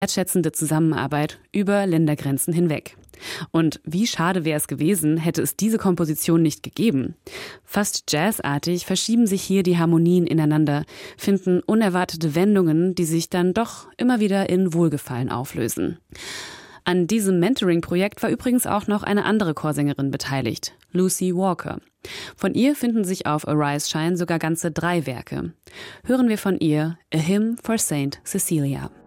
wertschätzende Zusammenarbeit über Ländergrenzen hinweg. Und wie schade wäre es gewesen, hätte es diese Komposition nicht gegeben. Fast jazzartig verschieben sich hier die Harmonien ineinander, finden unerwartete Wendungen, die sich dann doch immer wieder in Wohlgefallen auflösen. An diesem Mentoring-Projekt war übrigens auch noch eine andere Chorsängerin beteiligt, Lucy Walker. Von ihr finden sich auf Arise Shine sogar ganze 3 Werke. Hören wir von ihr A Hymn for Saint Cecilia.